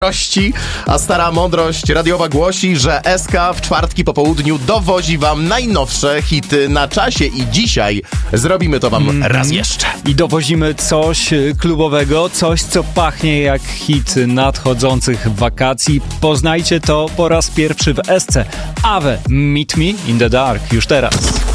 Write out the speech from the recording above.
A stara mądrość radiowa głosi, że SK w czwartki po południu dowozi wam najnowsze hity na czasie i dzisiaj zrobimy to wam raz jeszcze. I dowozimy coś klubowego, coś co pachnie jak hit nadchodzących wakacji. Poznajcie to po raz pierwszy w SC. Ave, Meet Me in the Dark już teraz.